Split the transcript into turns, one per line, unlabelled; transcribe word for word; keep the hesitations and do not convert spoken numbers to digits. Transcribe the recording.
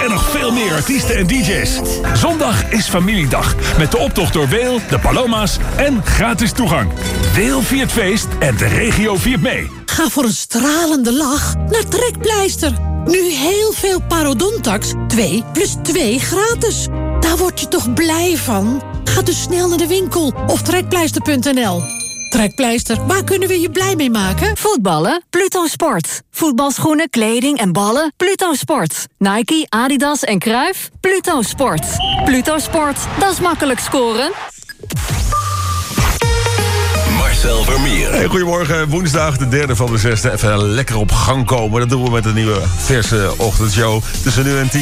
en nog veel meer artiesten en D J's. Zondag is familiedag met de optocht door Weel, de Paloma's en gratis toegang. Weel viert feest en de regio viert mee.
Ga voor een stralende lach naar Trekpleister. Nu heel veel parodontax, twee plus twee gratis. Daar word je toch blij van? Ga dus snel naar de winkel of trekpleister punt n l. Trekpleister, waar kunnen we je blij mee maken?
Voetballen? Pluto Sport. Voetbalschoenen, kleding en ballen? Pluto Sport. Nike, Adidas en Cruijff? Pluto Sport. Pluto Sport, dat is makkelijk scoren.
Marcel Vermeer.
Hey, goedemorgen, woensdag, de derde van de zesde. Even lekker op gang komen. Dat doen we met een nieuwe verse ochtendshow tussen nu en tien.